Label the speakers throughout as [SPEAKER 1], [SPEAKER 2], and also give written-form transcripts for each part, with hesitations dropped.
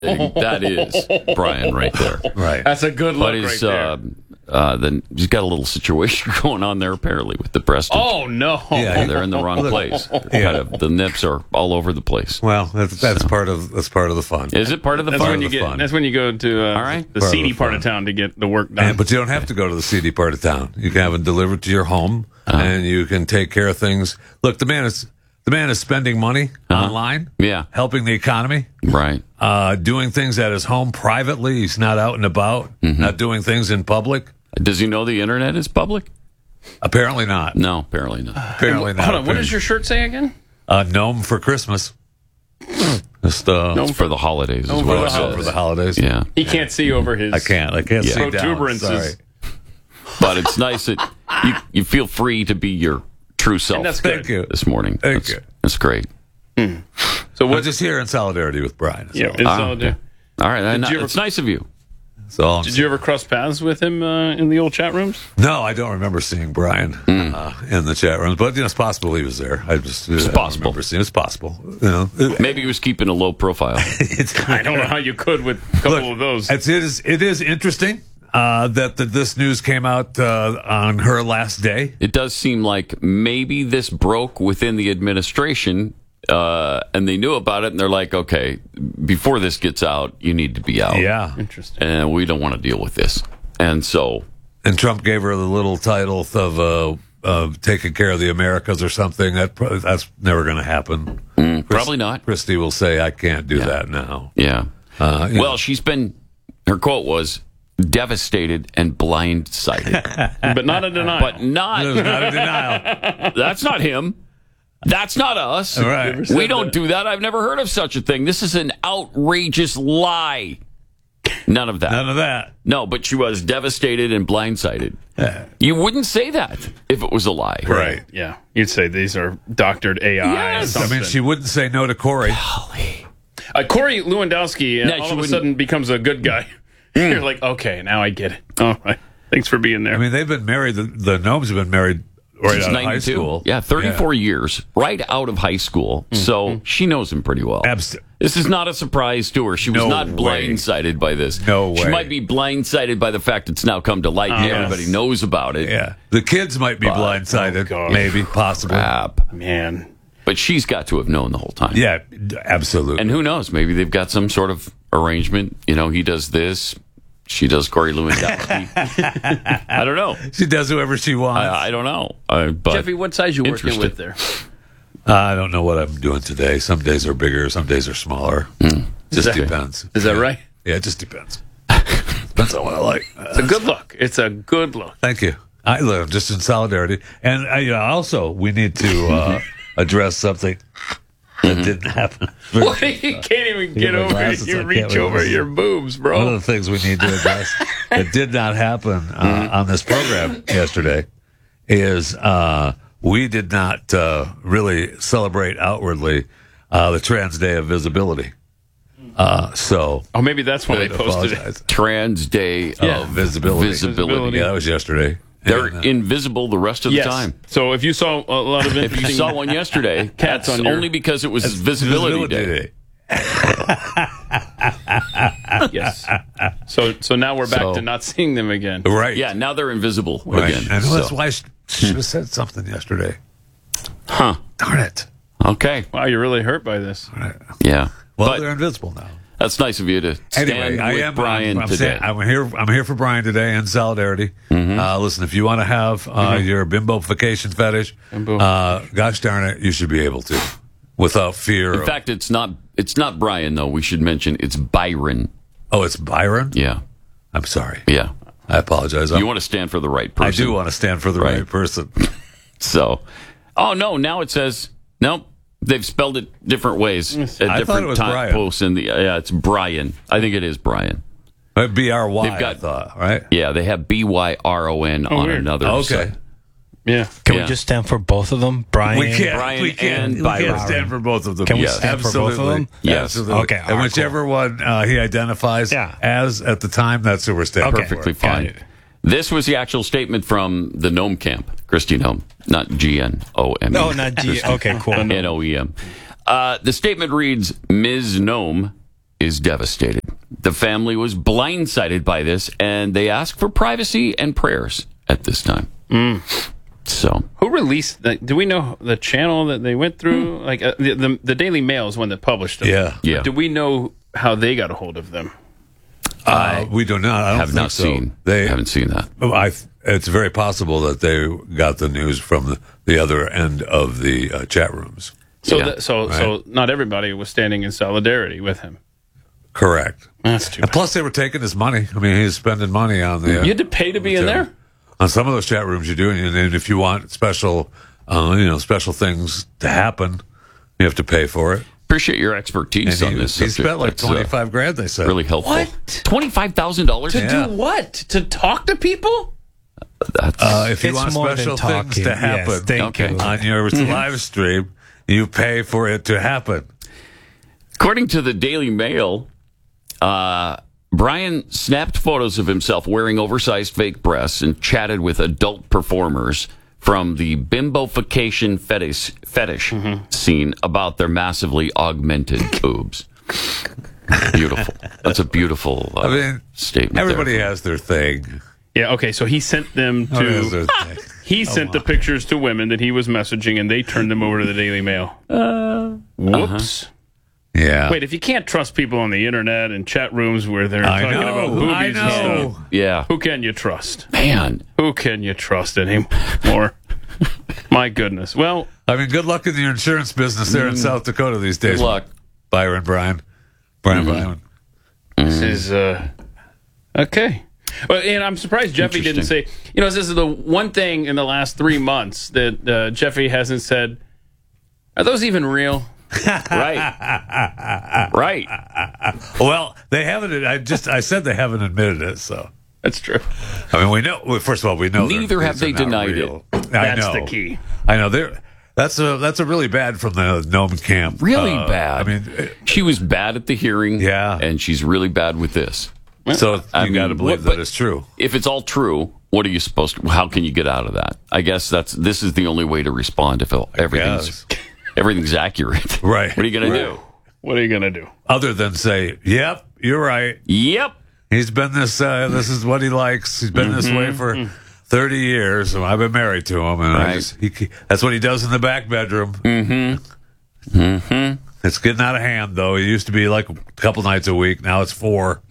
[SPEAKER 1] That is Brian right there.
[SPEAKER 2] Right.
[SPEAKER 3] That's a good look
[SPEAKER 1] But his,
[SPEAKER 3] right there.
[SPEAKER 1] then he's got a little situation going on there apparently with the breast.
[SPEAKER 3] Oh, no.
[SPEAKER 1] Yeah, they're in the wrong place. Kind of, the nips are all over the place.
[SPEAKER 2] Well, that's part of the fun.
[SPEAKER 1] Is it part of the
[SPEAKER 3] That's
[SPEAKER 1] fun?
[SPEAKER 3] when you get. That's when you go to
[SPEAKER 1] All right.
[SPEAKER 3] the
[SPEAKER 2] Part of
[SPEAKER 3] seedy
[SPEAKER 2] the
[SPEAKER 3] part
[SPEAKER 2] fun.
[SPEAKER 3] of town to get the work done.
[SPEAKER 2] But you don't have to go to the seedy part of town. You can have it delivered to your home, and you can take care of things. Look, the man is spending money online,
[SPEAKER 1] Yeah.
[SPEAKER 2] helping the economy,
[SPEAKER 1] Right.
[SPEAKER 2] doing things at his home privately. He's not out and about, not doing things in public.
[SPEAKER 1] Does he know the internet is public?
[SPEAKER 2] Apparently not.
[SPEAKER 1] No, apparently not.
[SPEAKER 2] Apparently not.
[SPEAKER 3] Hold on. What does your shirt say again?
[SPEAKER 2] Gnome for Christmas? Just
[SPEAKER 1] It's for the holidays as
[SPEAKER 3] for
[SPEAKER 1] well.
[SPEAKER 3] the
[SPEAKER 1] it says.
[SPEAKER 2] for the holidays.
[SPEAKER 1] Yeah.
[SPEAKER 3] He can't see over his.
[SPEAKER 2] I can't see down.
[SPEAKER 3] Protuberances.
[SPEAKER 2] Sorry.
[SPEAKER 1] But it's nice that you feel free to be your true self.
[SPEAKER 3] And that's good.
[SPEAKER 2] Thank you.
[SPEAKER 1] This morning.
[SPEAKER 2] Thank you.
[SPEAKER 1] That's great.
[SPEAKER 3] So
[SPEAKER 2] We're
[SPEAKER 3] what?
[SPEAKER 2] just here in solidarity with Brian.
[SPEAKER 3] Yeah.
[SPEAKER 2] So.
[SPEAKER 3] It's all
[SPEAKER 1] Okay. All right.
[SPEAKER 3] Did you ever-
[SPEAKER 1] It's nice of you.
[SPEAKER 2] So
[SPEAKER 3] Did you ever cross paths with him in the old chat rooms?
[SPEAKER 2] no, I don't remember seeing Brian in the chat rooms, but it's possible he was there. It's
[SPEAKER 1] possible.
[SPEAKER 2] Remember seeing, it's possible. You know,
[SPEAKER 1] Maybe he was keeping a low profile.
[SPEAKER 3] I don't know how you could with a couple of those.
[SPEAKER 2] It is interesting that this news came out on her last day.
[SPEAKER 1] It does seem like maybe this broke within the administration, and they knew about it, and they're like, okay, before this gets out, you need to be out.
[SPEAKER 2] Yeah,
[SPEAKER 3] Interesting.
[SPEAKER 1] And we don't want to deal with this. And so,
[SPEAKER 2] and Trump gave her the little title of taking care of the Americas or something. That's never going to happen.
[SPEAKER 1] probably not.
[SPEAKER 2] Christie will say, "I can't do that now."
[SPEAKER 1] Yeah.
[SPEAKER 2] Yeah.
[SPEAKER 1] Well, her quote was devastated and blindsided.
[SPEAKER 3] But not a denial.
[SPEAKER 1] But not,
[SPEAKER 2] It was not a denial.
[SPEAKER 1] that's not him. That's not us.
[SPEAKER 2] All right.
[SPEAKER 1] We don't do that. I've never heard of such a thing. This is an outrageous lie. None of that.
[SPEAKER 2] None of that.
[SPEAKER 1] No, but she was devastated and blindsided. You wouldn't say that if it was a lie.
[SPEAKER 2] Right.
[SPEAKER 3] Yeah. You'd say these are doctored AI.
[SPEAKER 1] Yes.
[SPEAKER 3] Or
[SPEAKER 2] I mean,
[SPEAKER 3] something.
[SPEAKER 2] she wouldn't say no to Corey.
[SPEAKER 3] Corey Lewandowski
[SPEAKER 1] No,
[SPEAKER 3] all
[SPEAKER 1] she
[SPEAKER 3] of a
[SPEAKER 1] wouldn't.
[SPEAKER 3] sudden becomes a good guy. You're like, okay, now I get it. All right. Thanks for being there.
[SPEAKER 2] I mean, they've been married. The Gnomes have been married right
[SPEAKER 1] She's
[SPEAKER 2] out of high
[SPEAKER 1] 92.
[SPEAKER 2] school.
[SPEAKER 1] Yeah, 34 years, right out of high school. So she knows him pretty well. This is not a surprise to her. She was
[SPEAKER 2] No
[SPEAKER 1] not
[SPEAKER 2] way.
[SPEAKER 1] blindsided by this.
[SPEAKER 2] No
[SPEAKER 1] She
[SPEAKER 2] way.
[SPEAKER 1] might be blindsided by the fact it's now come to light and
[SPEAKER 3] Yes.
[SPEAKER 1] everybody knows about it.
[SPEAKER 2] Yeah, the kids might be blindsided.
[SPEAKER 3] Oh, God.
[SPEAKER 2] Maybe, possibly.
[SPEAKER 1] Crap.
[SPEAKER 3] Man.
[SPEAKER 1] But she's got to have known the whole time.
[SPEAKER 2] Yeah, absolutely.
[SPEAKER 1] And who knows? Maybe they've got some sort of arrangement. You know, he does this. She does Corey Lewandowski. I don't know.
[SPEAKER 2] She does whoever she wants.
[SPEAKER 1] I don't know. But
[SPEAKER 3] Jeffy, what size you working
[SPEAKER 1] interesting.
[SPEAKER 3] with there?
[SPEAKER 2] I don't know what I'm doing today. Some days are bigger, some days are smaller. Just
[SPEAKER 3] that-
[SPEAKER 2] depends.
[SPEAKER 3] Is that right?
[SPEAKER 2] Yeah, it just depends. Depends on what I like.
[SPEAKER 3] It's a good look. It's a good look.
[SPEAKER 2] Thank you. I live just in solidarity, and also we need to address something that didn't happen.
[SPEAKER 3] What? You can't even get
[SPEAKER 2] my
[SPEAKER 3] over it.
[SPEAKER 2] glasses, I
[SPEAKER 3] You
[SPEAKER 2] can't
[SPEAKER 3] reach
[SPEAKER 2] read
[SPEAKER 3] over
[SPEAKER 2] this.
[SPEAKER 3] your boobs,
[SPEAKER 2] One of
[SPEAKER 3] bro.
[SPEAKER 2] the things we need to address that did not happen on this program yesterday is we did not really celebrate outwardly the Trans Day of Visibility. So
[SPEAKER 3] Oh, maybe that's when
[SPEAKER 2] I
[SPEAKER 3] they posted it.
[SPEAKER 2] apologize.
[SPEAKER 1] Trans Day
[SPEAKER 3] Yeah.
[SPEAKER 1] of
[SPEAKER 2] Visibility.
[SPEAKER 1] visibility.
[SPEAKER 2] Yeah, that was yesterday.
[SPEAKER 1] They're
[SPEAKER 2] And,
[SPEAKER 1] invisible the rest of the
[SPEAKER 3] Yes.
[SPEAKER 1] time.
[SPEAKER 3] So if you saw a lot of
[SPEAKER 1] If you
[SPEAKER 3] interesting
[SPEAKER 1] saw one yesterday,
[SPEAKER 3] Cats
[SPEAKER 1] that's
[SPEAKER 3] on your-
[SPEAKER 1] only because it was Visibility Day.
[SPEAKER 3] yes. So now we're back
[SPEAKER 1] So-
[SPEAKER 3] to not seeing them again.
[SPEAKER 2] Right.
[SPEAKER 1] Yeah, now they're invisible
[SPEAKER 2] Right.
[SPEAKER 1] again.
[SPEAKER 2] I know that's
[SPEAKER 1] So-
[SPEAKER 2] why she should have said something yesterday.
[SPEAKER 1] Huh.
[SPEAKER 2] Darn it.
[SPEAKER 1] Okay.
[SPEAKER 3] Wow, you're really hurt by this.
[SPEAKER 1] Yeah.
[SPEAKER 2] Well,
[SPEAKER 1] but
[SPEAKER 2] they're invisible now.
[SPEAKER 1] that's nice of you to stand
[SPEAKER 2] Anyway, I
[SPEAKER 1] with
[SPEAKER 2] am
[SPEAKER 1] Brian
[SPEAKER 2] I'm
[SPEAKER 1] today.
[SPEAKER 2] saying, I'm here for Brian today in solidarity. Listen, if you want to have your bimbofication fetish,
[SPEAKER 3] Bimbo.
[SPEAKER 2] gosh darn it, you should be able to, without fear.
[SPEAKER 1] In fact, it's not Brian though. We should mention it's Byron.
[SPEAKER 2] Oh, it's Byron.
[SPEAKER 1] Yeah.
[SPEAKER 2] I'm sorry.
[SPEAKER 1] Yeah.
[SPEAKER 2] I apologize.
[SPEAKER 1] You want to stand for the right
[SPEAKER 2] I
[SPEAKER 1] person.
[SPEAKER 2] do want to stand for the right person.
[SPEAKER 1] So, oh no, now it says nope. They've spelled it different ways at
[SPEAKER 2] I thought
[SPEAKER 1] different
[SPEAKER 2] it was
[SPEAKER 1] time
[SPEAKER 2] Brian.
[SPEAKER 1] posts. In the yeah, it's Brian. I think it is Brian.
[SPEAKER 2] BRY.
[SPEAKER 1] They've got-
[SPEAKER 2] I thought, right?
[SPEAKER 1] Yeah, they have BYRON on
[SPEAKER 3] weird.
[SPEAKER 1] another.
[SPEAKER 2] Okay.
[SPEAKER 1] site.
[SPEAKER 3] Yeah.
[SPEAKER 4] Can
[SPEAKER 1] Yeah.
[SPEAKER 4] we just stand for both of them? Brian?
[SPEAKER 2] We can't.
[SPEAKER 1] Brian
[SPEAKER 2] we can't.
[SPEAKER 1] and
[SPEAKER 2] We
[SPEAKER 1] Byron.
[SPEAKER 2] can't stand for both of them.
[SPEAKER 4] Can we
[SPEAKER 1] Yes.
[SPEAKER 4] stand for both of them?
[SPEAKER 1] Yes.
[SPEAKER 2] Absolutely.
[SPEAKER 4] Okay, all
[SPEAKER 2] And
[SPEAKER 4] right,
[SPEAKER 2] whichever one he identifies
[SPEAKER 4] Yeah.
[SPEAKER 2] as at the time, that's who we're standing
[SPEAKER 4] Okay.
[SPEAKER 2] for.
[SPEAKER 1] Perfectly
[SPEAKER 4] Got
[SPEAKER 1] fine.
[SPEAKER 4] it.
[SPEAKER 1] This was the actual statement from the Gnome Camp, Christy Gnome, not GNOME.
[SPEAKER 4] No, not G. Okay, cool.
[SPEAKER 1] NOEM. The statement reads, Ms. Gnome is devastated. The family was blindsided by this, and they ask for privacy and prayers at this time. So,
[SPEAKER 3] Who released that? Do we know the channel that they went through? Like the Daily Mail is one that published them.
[SPEAKER 1] yeah.
[SPEAKER 3] Do we know how they got a hold of them?
[SPEAKER 2] We do not. I don't
[SPEAKER 1] have
[SPEAKER 2] think
[SPEAKER 1] not
[SPEAKER 2] so.
[SPEAKER 1] seen.
[SPEAKER 2] They
[SPEAKER 1] haven't seen that.
[SPEAKER 2] It's very possible that they got the news from the other end of the chat rooms.
[SPEAKER 3] So,
[SPEAKER 1] Yeah.
[SPEAKER 3] so not everybody was standing in solidarity with him.
[SPEAKER 2] Correct.
[SPEAKER 3] That's too
[SPEAKER 2] And
[SPEAKER 3] bad.
[SPEAKER 2] plus, they were taking his money. I mean, he's spending money on the.
[SPEAKER 3] You had to pay to be in there?
[SPEAKER 2] On some of those chat rooms, you do, and then if you want special, special things to happen, you have to pay for it.
[SPEAKER 1] Appreciate your expertise on this
[SPEAKER 2] he
[SPEAKER 1] subject.
[SPEAKER 2] spent like
[SPEAKER 1] That's,
[SPEAKER 2] $25,000. They said
[SPEAKER 1] really helpful.
[SPEAKER 3] What?
[SPEAKER 1] $25,000?
[SPEAKER 2] Yeah.
[SPEAKER 3] Do what? To talk to people?
[SPEAKER 1] That's
[SPEAKER 2] if you
[SPEAKER 4] It's
[SPEAKER 2] want
[SPEAKER 4] more than
[SPEAKER 2] special things
[SPEAKER 4] talking.
[SPEAKER 2] to happen
[SPEAKER 4] Yes, thank
[SPEAKER 1] Okay.
[SPEAKER 4] you.
[SPEAKER 2] on your live stream, you pay for it to happen.
[SPEAKER 1] According to the Daily Mail, Brian snapped photos of himself wearing oversized fake breasts and chatted with adult performers from the bimbofication fetish scene about their massively augmented boobs. Beautiful. That's a beautiful statement.
[SPEAKER 2] Everybody
[SPEAKER 1] there.
[SPEAKER 2] has their thing.
[SPEAKER 3] Yeah, okay, so he sent them
[SPEAKER 2] Everybody has
[SPEAKER 3] to...
[SPEAKER 2] their thing.
[SPEAKER 3] He sent the pictures to women that he was messaging, and they turned them over to the Daily Mail. Whoops.
[SPEAKER 2] Yeah.
[SPEAKER 3] Wait, if you can't trust people on the internet and chat rooms where they're
[SPEAKER 2] I
[SPEAKER 3] talking
[SPEAKER 2] know.
[SPEAKER 3] about boobies
[SPEAKER 2] I
[SPEAKER 3] and
[SPEAKER 2] know.
[SPEAKER 3] stuff,
[SPEAKER 1] Yeah.
[SPEAKER 3] who can you trust?
[SPEAKER 1] Man.
[SPEAKER 3] Who can you trust anymore? My goodness. Well,
[SPEAKER 2] I mean, good luck in your insurance business there in South Dakota these days.
[SPEAKER 1] Good luck.
[SPEAKER 2] Byron. Brian.
[SPEAKER 3] this is okay. Well, and I'm surprised Jeffy didn't say, this is the one thing in the last 3 months that Jeffy hasn't said, are those even real?
[SPEAKER 1] Right. Right.
[SPEAKER 2] Well, they haven't. I said they haven't admitted it. So
[SPEAKER 3] That's true.
[SPEAKER 2] I mean, we know. Well, first of all, we know
[SPEAKER 1] Neither
[SPEAKER 2] these
[SPEAKER 1] have they
[SPEAKER 2] are not
[SPEAKER 1] denied
[SPEAKER 2] real.
[SPEAKER 3] That's
[SPEAKER 2] I know.
[SPEAKER 3] the key.
[SPEAKER 2] I know. That's a really bad from the Nome camp.
[SPEAKER 1] Really bad.
[SPEAKER 2] I mean,
[SPEAKER 1] she was bad at the hearing.
[SPEAKER 2] Yeah.
[SPEAKER 1] And she's really bad with this.
[SPEAKER 2] so
[SPEAKER 1] I
[SPEAKER 2] you got to
[SPEAKER 1] mean,
[SPEAKER 2] believe
[SPEAKER 1] but
[SPEAKER 2] that it's true.
[SPEAKER 1] If it's all true, what are you supposed to? How can you get out of that? I guess this is the only way to respond if everything's accurate.
[SPEAKER 2] Right.
[SPEAKER 1] What are you going to do?
[SPEAKER 3] What are you going to do?
[SPEAKER 2] Other than say, "Yep, you're right.
[SPEAKER 1] Yep.
[SPEAKER 2] He's been this. This is what he likes. He's been this way for 30 years. And I've been married to him, and
[SPEAKER 1] Right.
[SPEAKER 2] that's what he does in the back bedroom. It's getting out of hand, though. It used to be like a couple nights a week. Now it's 4.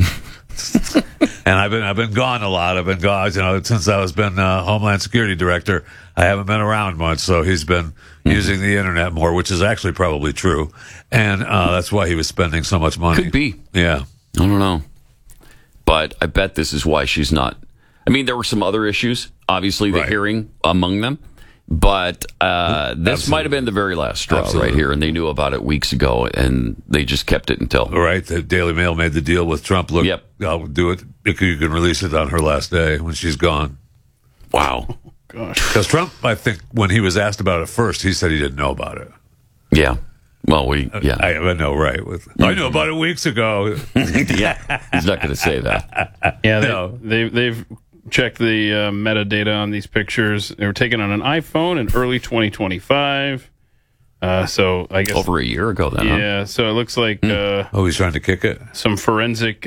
[SPEAKER 2] And I've been gone a lot. I've been gone, since I was been Homeland Security Director. I haven't been around much, so he's been using the internet more, which is actually probably true. And that's why he was spending so much money.
[SPEAKER 1] Could be.
[SPEAKER 2] Yeah.
[SPEAKER 1] I don't know. But I bet this is why she's not. I mean, there were some other issues, obviously, the
[SPEAKER 2] Right.
[SPEAKER 1] hearing among them. But this might have been the very last straw right here. And they knew about it weeks ago, and they just kept it until.
[SPEAKER 2] Right. The Daily Mail made the deal with Trump. Look,
[SPEAKER 1] Yep.
[SPEAKER 2] I'll do it. You can release it on her last day when she's gone.
[SPEAKER 1] Wow.
[SPEAKER 3] Gosh.
[SPEAKER 2] Because Trump, I think, when he was asked about it first, he said he didn't know about it.
[SPEAKER 1] Yeah. Well, yeah.
[SPEAKER 2] I know, right? I knew about it weeks ago.
[SPEAKER 1] Yeah. He's not going to say that.
[SPEAKER 3] Yeah,
[SPEAKER 2] No.
[SPEAKER 3] they've checked the metadata on these pictures. They were taken on an iPhone in early 2025. So I guess
[SPEAKER 1] Over a year ago, then. Huh?
[SPEAKER 3] yeah. So it looks like
[SPEAKER 2] Oh, he's trying to kick it.
[SPEAKER 3] some forensic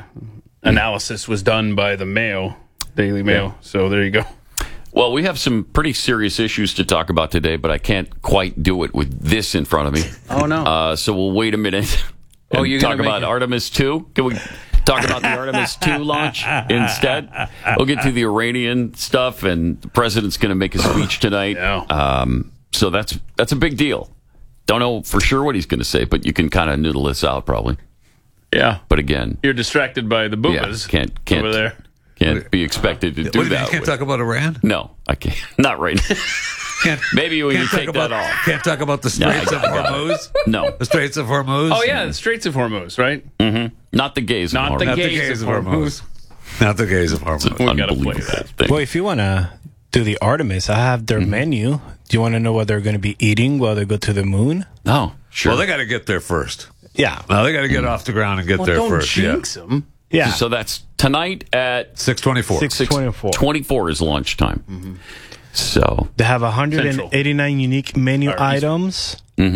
[SPEAKER 3] analysis was done by the Mail, Daily Mail. So there you go.
[SPEAKER 1] Well, we have some pretty serious issues to talk about today, but I can't quite do it with this in front of me.
[SPEAKER 3] Oh no.
[SPEAKER 1] So we'll wait a minute and
[SPEAKER 3] Oh, you're
[SPEAKER 1] talk
[SPEAKER 3] gonna make
[SPEAKER 1] about
[SPEAKER 3] it-
[SPEAKER 1] Artemis 2. Can we talk about the Artemis 2 launch instead? We'll get to the Iranian stuff, and the president's going to make a speech tonight.
[SPEAKER 3] Yeah.
[SPEAKER 1] So that's a big deal. Don't know for sure what he's going to say, but you can kind of noodle this out probably.
[SPEAKER 3] Yeah.
[SPEAKER 1] But again,
[SPEAKER 3] You're distracted by the boobas
[SPEAKER 1] can't
[SPEAKER 3] over there.
[SPEAKER 1] can't be expected to do
[SPEAKER 2] What do you mean?
[SPEAKER 1] that.
[SPEAKER 2] You can't talk about Iran?
[SPEAKER 1] No, I can't. Not right now.
[SPEAKER 2] Can't,
[SPEAKER 1] Maybe we can
[SPEAKER 2] can't talk
[SPEAKER 1] take
[SPEAKER 2] about,
[SPEAKER 1] that off.
[SPEAKER 2] Can't talk about the Straits of Hormuz?
[SPEAKER 1] No,
[SPEAKER 2] The Straits of Hormuz?
[SPEAKER 3] Oh yeah, the Straits of Hormuz, right?
[SPEAKER 1] not the gays.
[SPEAKER 3] Not
[SPEAKER 1] of
[SPEAKER 3] the
[SPEAKER 1] Hormuz.
[SPEAKER 2] Not the
[SPEAKER 3] gays
[SPEAKER 2] gays
[SPEAKER 3] of
[SPEAKER 2] of Hormuz. Not the gays of Hormuz.
[SPEAKER 3] We gotta play
[SPEAKER 1] Unbelievable
[SPEAKER 3] that.
[SPEAKER 1] thing.
[SPEAKER 4] Well, if you want to do the Artemis, I have their menu. Do you want to know what they're going to be eating while they go to the moon?
[SPEAKER 1] No, sure.
[SPEAKER 2] Well, they got to get there first.
[SPEAKER 4] Yeah.
[SPEAKER 2] Now they got to get off the ground and get
[SPEAKER 3] Well,
[SPEAKER 2] there
[SPEAKER 3] don't
[SPEAKER 2] first.
[SPEAKER 3] jinx them.
[SPEAKER 4] Yeah.
[SPEAKER 1] So that's tonight at
[SPEAKER 2] 6:24.
[SPEAKER 4] 6:24.
[SPEAKER 1] 24 is lunchtime. So
[SPEAKER 4] They have 189 unique menu items.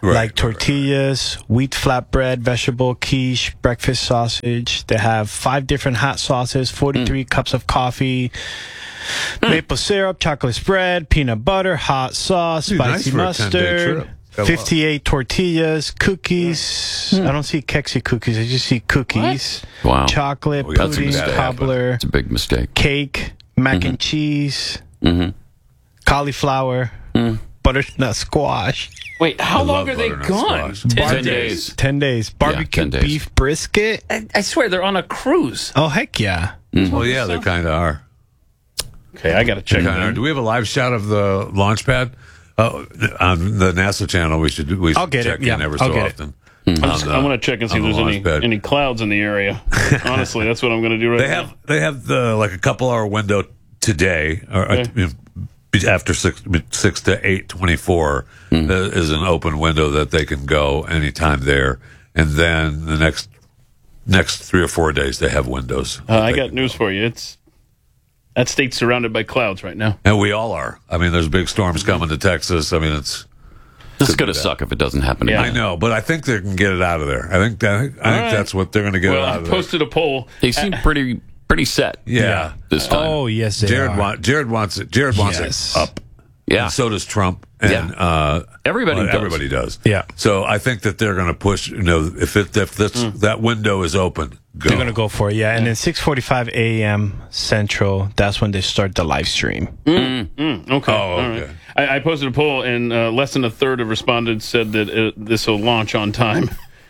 [SPEAKER 4] like tortillas, wheat flatbread, vegetable quiche, breakfast sausage. They have 5 different hot sauces, 43 cups of coffee, maple syrup, chocolate spread, peanut butter, hot sauce,
[SPEAKER 2] Dude, nice
[SPEAKER 4] spicy
[SPEAKER 2] for a 10-day
[SPEAKER 4] mustard.
[SPEAKER 2] trip. Got a lot.
[SPEAKER 4] 58 tortillas, cookies. I don't see Kexi cookies. I just see cookies.
[SPEAKER 1] Wow.
[SPEAKER 4] Chocolate,
[SPEAKER 2] Oh, that's a
[SPEAKER 4] pudding,
[SPEAKER 2] mistake.
[SPEAKER 4] cobbler,
[SPEAKER 1] It's a big mistake.
[SPEAKER 4] cake, mac and cheese,
[SPEAKER 1] Mm-hmm.
[SPEAKER 4] cauliflower, butternut squash.
[SPEAKER 3] Wait, how
[SPEAKER 2] I
[SPEAKER 3] long
[SPEAKER 2] love
[SPEAKER 3] are they
[SPEAKER 2] butternut
[SPEAKER 3] gone?
[SPEAKER 2] squash.
[SPEAKER 1] 10 days.
[SPEAKER 4] 10 days. Barbecue
[SPEAKER 1] 10 days.
[SPEAKER 4] beef brisket.
[SPEAKER 3] I swear they're on a cruise.
[SPEAKER 4] Oh, heck yeah.
[SPEAKER 2] Well, yeah, they kind of are.
[SPEAKER 3] Okay, I got to check
[SPEAKER 2] Kinda are.
[SPEAKER 3] that.
[SPEAKER 2] Do we have a live shot of the launch pad? On the NASA channel, we should
[SPEAKER 4] I'll get
[SPEAKER 2] check
[SPEAKER 4] it. Yeah,
[SPEAKER 2] in every
[SPEAKER 4] I'll
[SPEAKER 2] so
[SPEAKER 4] get it.
[SPEAKER 2] often.
[SPEAKER 3] I want to check and see if
[SPEAKER 2] on the
[SPEAKER 3] there's
[SPEAKER 2] launch pad.
[SPEAKER 3] any clouds in the area. Honestly, that's what I'm going to do right now.
[SPEAKER 2] They have the like a couple hour window today, or after 6 to 8:24 is an open window that they can go anytime there, and then the next 3 or 4 days they have windows.
[SPEAKER 3] I got news for you. That state's surrounded by clouds right now.
[SPEAKER 2] And we all are. I mean, there's big storms coming to Texas. I mean, it's.
[SPEAKER 1] This is going to suck if it doesn't happen
[SPEAKER 3] Yeah.
[SPEAKER 1] again.
[SPEAKER 2] I know, but I think they can get it out of there. I think that's what they're going to get
[SPEAKER 3] Well,
[SPEAKER 2] it out
[SPEAKER 3] I
[SPEAKER 2] of there.
[SPEAKER 3] posted a poll.
[SPEAKER 1] They seem pretty set
[SPEAKER 2] Yeah.
[SPEAKER 1] this time.
[SPEAKER 4] Oh, yes, they
[SPEAKER 2] Jared
[SPEAKER 4] are.
[SPEAKER 2] wants it. Jared wants
[SPEAKER 4] Yes.
[SPEAKER 2] it up.
[SPEAKER 1] Yeah.
[SPEAKER 2] And so does Trump. And
[SPEAKER 1] Everybody does.
[SPEAKER 2] everybody does.
[SPEAKER 4] Yeah.
[SPEAKER 2] So I think that they're going to push. If that window is open, go.
[SPEAKER 4] They're going to go for it, yeah. And then 6:45 a.m. Central, that's when they start the live stream.
[SPEAKER 3] Okay.
[SPEAKER 2] Oh,
[SPEAKER 3] all
[SPEAKER 2] okay.
[SPEAKER 3] right. I posted a poll, and less than a third of respondents said that this will launch on time.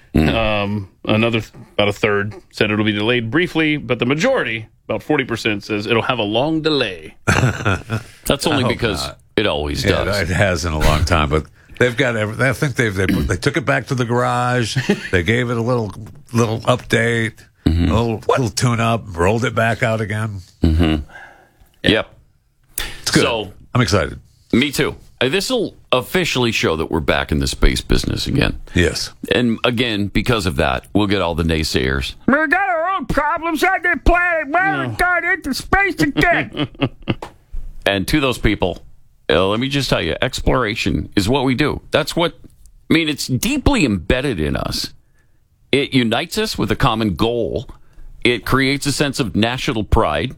[SPEAKER 3] About a third said it'll be delayed briefly, but the majority, about 40%, says it'll have a long delay.
[SPEAKER 1] That's only
[SPEAKER 2] hope
[SPEAKER 1] because
[SPEAKER 2] not.
[SPEAKER 1] it always
[SPEAKER 2] Yeah,
[SPEAKER 1] does.
[SPEAKER 2] it has in a long time, but they've got everything. I think they took it back to the garage. They gave it a little update, a little tune up, rolled it back out again.
[SPEAKER 1] Yep.
[SPEAKER 2] It's good.
[SPEAKER 1] So-
[SPEAKER 2] I'm excited.
[SPEAKER 1] Me too. This will officially show that we're back in the space business again.
[SPEAKER 2] Yes.
[SPEAKER 1] And again, because of that, we'll get all the naysayers. We got our own problems on the planet. Why we got into space again? And to those people, let me just tell you, exploration is what we do. That's what, I mean, it's deeply embedded in us. It unites us with a common goal. It creates a sense of national pride,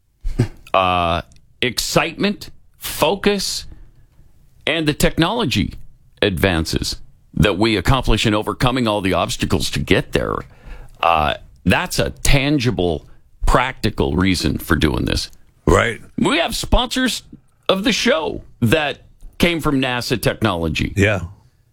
[SPEAKER 1] excitement, focus, and the technology advances that we accomplish in overcoming all the obstacles to get there. That's a tangible, practical reason for doing this.
[SPEAKER 2] Right.
[SPEAKER 1] We have sponsors of the show that came from NASA technology,
[SPEAKER 2] Yeah.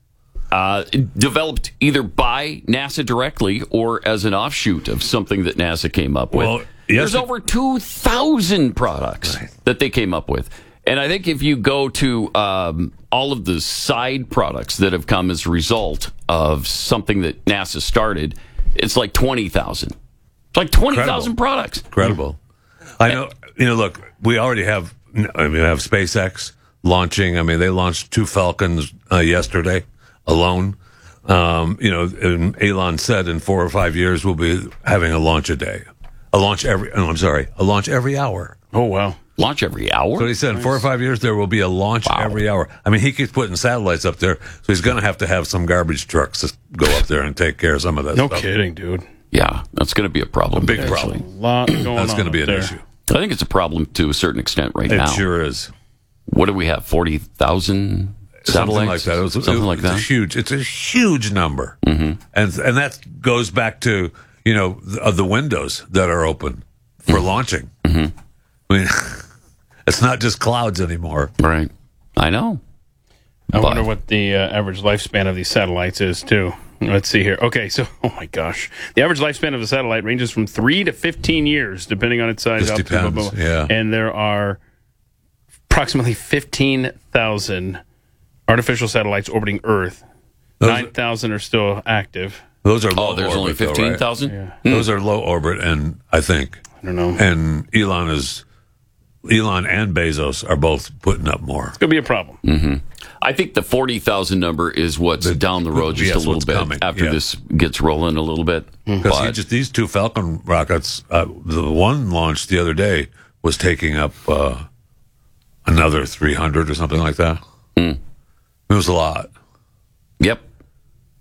[SPEAKER 1] developed either by NASA directly or as an offshoot of something that NASA came up with.
[SPEAKER 2] Well,
[SPEAKER 1] There's over 2,000 products that they came up with. And I think if you go to all of the side products that have come as a result of something that NASA started, it's like 20,000. It's like 20,000 products.
[SPEAKER 2] Incredible. I know. Look, we already have. We have SpaceX launching. I mean, they launched 2 Falcons yesterday alone. And Elon said in 4 or 5 years we'll be having a launch a day, a launch every hour.
[SPEAKER 3] Oh, wow.
[SPEAKER 1] Launch every hour?
[SPEAKER 2] So he said in 4 or 5 years there will be a launch every hour. I mean, he keeps putting satellites up there, so he's going to have some garbage trucks to go up there and take care of some of that
[SPEAKER 3] No
[SPEAKER 2] stuff.
[SPEAKER 3] kidding, dude.
[SPEAKER 1] Yeah, that's going to be a problem.
[SPEAKER 2] A big
[SPEAKER 1] actually.
[SPEAKER 2] problem.
[SPEAKER 3] A lot going on.
[SPEAKER 2] That's going to be
[SPEAKER 3] up
[SPEAKER 2] an
[SPEAKER 3] there.
[SPEAKER 2] issue.
[SPEAKER 1] I think it's a problem to a certain extent right
[SPEAKER 2] It
[SPEAKER 1] now.
[SPEAKER 2] sure is.
[SPEAKER 1] What do we have? 40,000 satellites?
[SPEAKER 2] Something like that.
[SPEAKER 1] Something like that.
[SPEAKER 2] It's a huge number, and that goes back to the windows that are open for launching. I mean, it's not just clouds anymore.
[SPEAKER 1] Right. I know.
[SPEAKER 3] I wonder what the average lifespan of these satellites is, too. Let's see here. Okay, so, oh my gosh. The average lifespan of a satellite ranges from 3 to 15 years, depending on its size.
[SPEAKER 2] Just depends, yeah.
[SPEAKER 3] And there are approximately 15,000 artificial satellites orbiting Earth. 9,000 are still active.
[SPEAKER 2] Those are low
[SPEAKER 1] Oh, there's only
[SPEAKER 2] orbit, though, right?
[SPEAKER 1] 15,000?
[SPEAKER 2] Those are low orbit, and I think,
[SPEAKER 3] I don't know.
[SPEAKER 2] and Elon and Bezos are both putting up more.
[SPEAKER 3] It's going to be a problem.
[SPEAKER 1] I think the 40,000 number is what's down the road just
[SPEAKER 2] yes,
[SPEAKER 1] a little
[SPEAKER 2] what's
[SPEAKER 1] bit
[SPEAKER 2] coming,
[SPEAKER 1] after
[SPEAKER 2] yeah.
[SPEAKER 1] this gets rolling a little bit.
[SPEAKER 2] Because these 2 Falcon rockets, the one launched the other day was taking up another 300 or something like that. It was a lot.
[SPEAKER 1] Yep.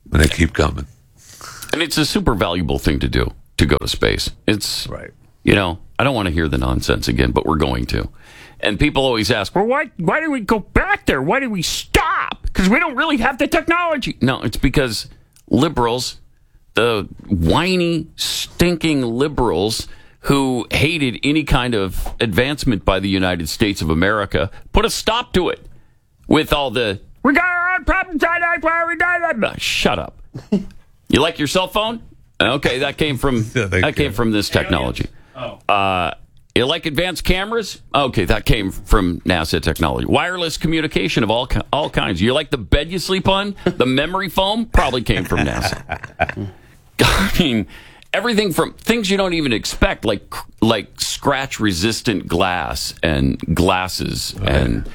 [SPEAKER 2] And they keep coming.
[SPEAKER 1] And it's a super valuable thing to do, to go to space. It's,
[SPEAKER 2] Right.
[SPEAKER 1] you know, I don't want to hear the nonsense again, but we're going to. And people always ask, well, why do we go back there? Why do we stop? Because we don't really have the technology. No, it's because liberals, the whiny, stinking liberals who hated any kind of advancement by the United States of America, put a stop to it with all the, we got our own problems, shut up. You like your cell phone? Okay, that came from this technology. You like advanced cameras? Okay, that came from NASA technology. Wireless communication of all kinds. You like the bed you sleep on? The memory foam? Probably came from NASA. I mean, everything from things you don't even expect, like scratch-resistant glass and glasses and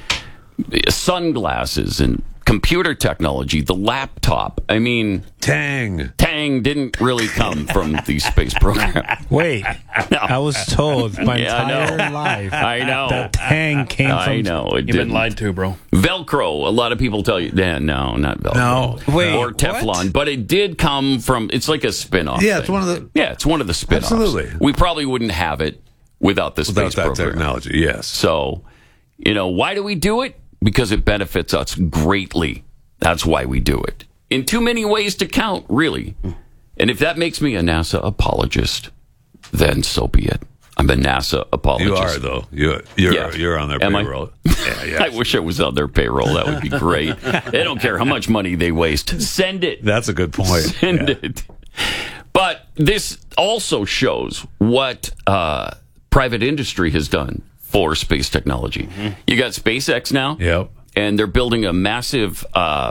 [SPEAKER 1] sunglasses and computer technology, the laptop. I mean,
[SPEAKER 2] Tang
[SPEAKER 1] didn't really come from the space program.
[SPEAKER 4] Wait,
[SPEAKER 1] No.
[SPEAKER 4] I was told my
[SPEAKER 1] Yeah, I know.
[SPEAKER 4] entire life
[SPEAKER 1] I know.
[SPEAKER 4] that Tang came from.
[SPEAKER 1] I know. It
[SPEAKER 3] You've been
[SPEAKER 1] didn't.
[SPEAKER 3] lied to, bro.
[SPEAKER 1] Velcro. A lot of people tell you, no, not Velcro.
[SPEAKER 2] No.
[SPEAKER 4] Wait,
[SPEAKER 1] or Teflon.
[SPEAKER 4] what?
[SPEAKER 1] But it did come from, it's like a spin-off
[SPEAKER 2] Yeah,
[SPEAKER 1] thing.
[SPEAKER 2] it's one of the-
[SPEAKER 1] Yeah, it's one of the spin-offs.
[SPEAKER 2] Absolutely.
[SPEAKER 1] We probably wouldn't have it without the space
[SPEAKER 2] without that
[SPEAKER 1] program.
[SPEAKER 2] technology. Yes.
[SPEAKER 1] So, why do we do it? Because it benefits us greatly. That's why we do it. In too many ways to count, really. And if that makes me a NASA apologist, then so be it. I'm a NASA apologist.
[SPEAKER 2] You are, though. You're on their
[SPEAKER 1] Am I?
[SPEAKER 2] payroll. Yeah.
[SPEAKER 1] I wish I was on their payroll. That would be great. They don't care how much money they waste. Send it.
[SPEAKER 2] That's a good point.
[SPEAKER 1] Send it. But this also shows what private industry has done for space technology. You got SpaceX now.
[SPEAKER 2] Yep.
[SPEAKER 1] And they're building a massive,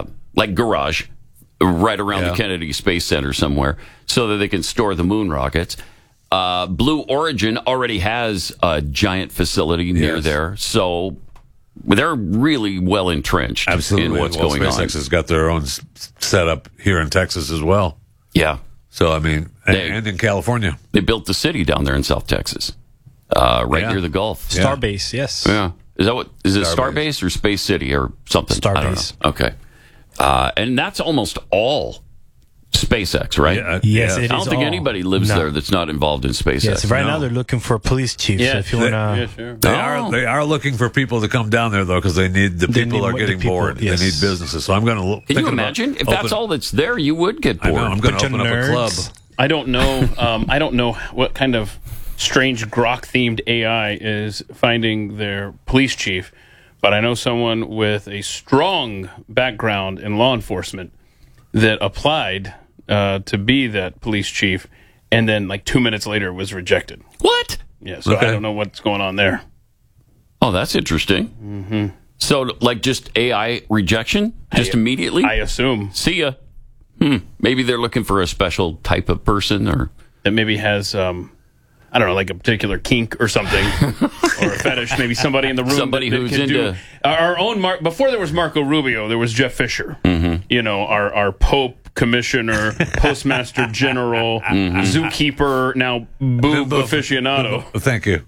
[SPEAKER 1] garage right around
[SPEAKER 2] Yeah.
[SPEAKER 1] the Kennedy Space Center somewhere so that they can store the moon rockets. Blue Origin already has a giant facility near
[SPEAKER 2] Yes.
[SPEAKER 1] there. So they're really well entrenched
[SPEAKER 2] Absolutely.
[SPEAKER 1] in what's
[SPEAKER 2] Well,
[SPEAKER 1] going
[SPEAKER 2] SpaceX
[SPEAKER 1] on.
[SPEAKER 2] has got their own setup here in Texas as well.
[SPEAKER 1] Yeah.
[SPEAKER 2] So, I mean, and in California.
[SPEAKER 1] They built the city down there in South Texas, right
[SPEAKER 2] Yeah.
[SPEAKER 1] near the Gulf.
[SPEAKER 2] Yeah.
[SPEAKER 4] Starbase, yes.
[SPEAKER 1] Yeah. Is that what? Is it
[SPEAKER 2] Starbase.
[SPEAKER 1] Starbase or Space City or something? I don't
[SPEAKER 4] Starbase.
[SPEAKER 1] know. Okay. And that's almost all SpaceX, right?
[SPEAKER 2] Yeah,
[SPEAKER 4] Yes,
[SPEAKER 2] yeah.
[SPEAKER 4] it
[SPEAKER 1] I don't
[SPEAKER 4] is
[SPEAKER 1] think
[SPEAKER 4] all.
[SPEAKER 1] anybody lives
[SPEAKER 4] No.
[SPEAKER 1] there that's not involved in SpaceX.
[SPEAKER 4] Yes, right
[SPEAKER 2] No.
[SPEAKER 4] now they're looking for a police chief. So
[SPEAKER 3] Yeah,
[SPEAKER 4] if you want
[SPEAKER 3] yeah,
[SPEAKER 4] to,
[SPEAKER 3] sure.
[SPEAKER 2] They are looking for people to come down there though because they need the
[SPEAKER 4] They
[SPEAKER 2] people
[SPEAKER 4] need
[SPEAKER 2] are
[SPEAKER 4] the
[SPEAKER 2] getting
[SPEAKER 4] people,
[SPEAKER 2] bored.
[SPEAKER 4] yes.
[SPEAKER 2] They need businesses. So I'm going to.
[SPEAKER 1] Can you imagine if that's all that's there? You would get
[SPEAKER 2] I
[SPEAKER 1] bored.
[SPEAKER 2] know. I'm going to
[SPEAKER 4] Bunch of
[SPEAKER 2] open up a club.
[SPEAKER 4] nerds.
[SPEAKER 3] I don't know. I don't know what kind of strange Grok-themed AI is finding their police chief, but I know someone with a strong background in law enforcement that applied to be that police chief, and then like 2 minutes later was rejected.
[SPEAKER 1] What?
[SPEAKER 3] Yeah, so
[SPEAKER 2] Okay.
[SPEAKER 3] I don't know what's going on there.
[SPEAKER 1] Oh, that's interesting. Mm-hmm. So, like, just AI rejection, just immediately.
[SPEAKER 3] I assume
[SPEAKER 1] See ya. Maybe they're looking for a special type of person, or
[SPEAKER 3] that maybe has I don't know, like a particular kink or something, or a fetish. Maybe somebody in the room,
[SPEAKER 1] Somebody
[SPEAKER 3] that
[SPEAKER 1] who's
[SPEAKER 3] can do
[SPEAKER 1] into-
[SPEAKER 3] our own. Before there was Marco Rubio, there was Jeff Fisher. Mm-hmm. Our Pope Commissioner, Postmaster General, Zookeeper, now boob aficionado.
[SPEAKER 2] Thank you.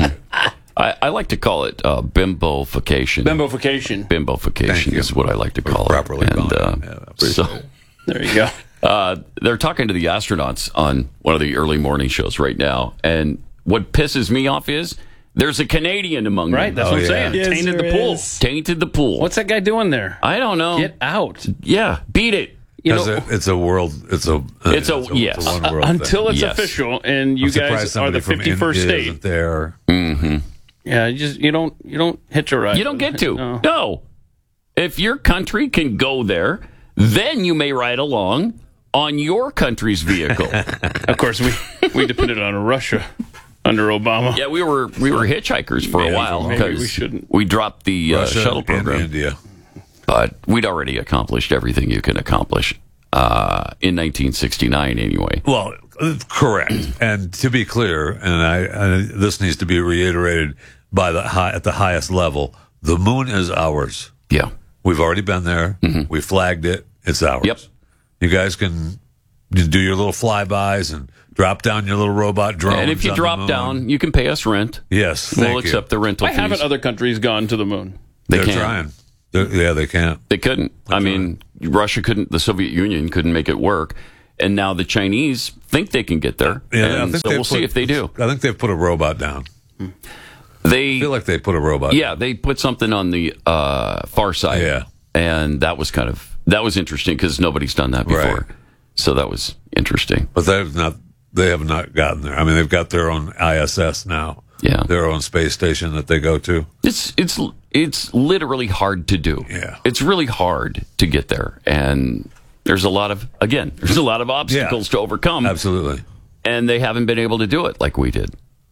[SPEAKER 1] I like to call it bimbofication.
[SPEAKER 3] Bimbofication.
[SPEAKER 1] Bimbofication
[SPEAKER 2] you.
[SPEAKER 1] is what I like to call
[SPEAKER 2] Properly
[SPEAKER 1] it.
[SPEAKER 2] called it. Yeah, I appreciate
[SPEAKER 1] so
[SPEAKER 2] it.
[SPEAKER 3] There you go.
[SPEAKER 1] they're talking to the astronauts on one of the early morning shows right now, and what pisses me off is there's a Canadian among
[SPEAKER 3] Right,
[SPEAKER 1] them.
[SPEAKER 3] that's what I'm
[SPEAKER 2] yeah.
[SPEAKER 3] saying.
[SPEAKER 4] Yes,
[SPEAKER 3] Tainted the
[SPEAKER 4] there
[SPEAKER 3] pool.
[SPEAKER 4] is.
[SPEAKER 1] Tainted the pool.
[SPEAKER 3] What's that guy doing there?
[SPEAKER 1] I don't know.
[SPEAKER 3] Get out.
[SPEAKER 1] Yeah, beat it.
[SPEAKER 3] You
[SPEAKER 2] Because
[SPEAKER 3] know,
[SPEAKER 2] it's a world. It's a
[SPEAKER 1] yes.
[SPEAKER 2] one world
[SPEAKER 3] until
[SPEAKER 2] thing.
[SPEAKER 3] it's
[SPEAKER 1] Yes.
[SPEAKER 3] official, and you
[SPEAKER 2] I'm surprised
[SPEAKER 3] guys are the
[SPEAKER 2] somebody from
[SPEAKER 3] 51st
[SPEAKER 2] India
[SPEAKER 3] state.
[SPEAKER 2] isn't there.
[SPEAKER 3] Yeah, you don't hitch a ride.
[SPEAKER 1] You don't get to.
[SPEAKER 3] No.
[SPEAKER 1] No. If your country can go there, then you may ride along on your country's vehicle.
[SPEAKER 3] Of course, we depended on Russia under Obama.
[SPEAKER 1] Yeah, we were hitchhikers for a
[SPEAKER 2] Yeah,
[SPEAKER 1] while
[SPEAKER 3] maybe
[SPEAKER 1] because
[SPEAKER 3] we shouldn't.
[SPEAKER 1] we dropped the
[SPEAKER 2] Russia
[SPEAKER 1] shuttle
[SPEAKER 2] and
[SPEAKER 1] program.
[SPEAKER 2] India.
[SPEAKER 1] But we'd already accomplished everything you can accomplish in 1969 anyway.
[SPEAKER 2] Well, correct. And to be clear, and this needs to be reiterated by at the highest level, the moon is ours.
[SPEAKER 1] Yeah.
[SPEAKER 2] We've already been there. We flagged it. It's ours.
[SPEAKER 1] Yep.
[SPEAKER 2] You guys can do your little flybys and drop down your little robot drones.
[SPEAKER 1] And if you
[SPEAKER 2] on the
[SPEAKER 1] drop
[SPEAKER 2] moon.
[SPEAKER 1] down, you can pay us rent.
[SPEAKER 2] Yes, thank
[SPEAKER 1] We'll
[SPEAKER 2] you.
[SPEAKER 1] accept the rental
[SPEAKER 3] Why
[SPEAKER 1] fees.
[SPEAKER 3] haven't other countries gone to the moon?
[SPEAKER 1] They
[SPEAKER 2] They're
[SPEAKER 1] can't.
[SPEAKER 2] trying. They can't.
[SPEAKER 1] They couldn't. I mean, Russia couldn't, the Soviet Union couldn't make it work. And now the Chinese think they can get there.
[SPEAKER 2] Yeah,
[SPEAKER 1] and so we'll see if they do.
[SPEAKER 2] I think they've put a robot down.
[SPEAKER 1] They
[SPEAKER 2] I feel like they put a robot.
[SPEAKER 1] Yeah, they put something on the far side.
[SPEAKER 2] Yeah.
[SPEAKER 1] And that was interesting because nobody's done that before.
[SPEAKER 2] Right.
[SPEAKER 1] So that was interesting.
[SPEAKER 2] But they have not gotten there. I mean, they've got their own ISS now.
[SPEAKER 1] Yeah.
[SPEAKER 2] Their own space station that they go to.
[SPEAKER 1] It's literally hard to do.
[SPEAKER 2] Yeah.
[SPEAKER 1] It's really hard to get there. And there's a lot of obstacles to overcome.
[SPEAKER 2] Absolutely.
[SPEAKER 1] And they haven't been able to do it like we did